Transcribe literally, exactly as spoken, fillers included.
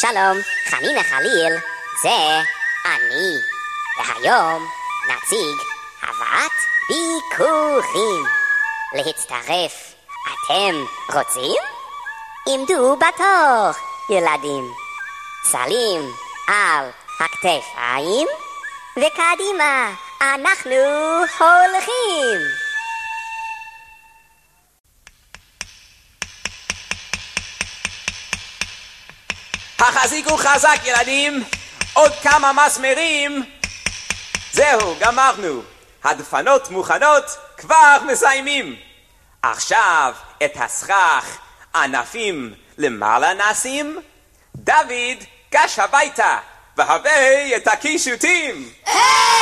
שלום, חנינה חליל, זה אני. והיום נציג הבאת ביקורים. להצטרף, אתם רוצים? עמדו בתור, ילדים. סלים על הכתפיים, וקדימה, אנחנו הולכים. החזיקו חזק ילדים, עוד כמה מסמרים. זהו, גמרנו. הדפנות מוכנות, כבר מסיימים. עכשיו את הסכך ענפים למעלה נשים. דוד, גש הביתה, והבא את הקישוטים. היי!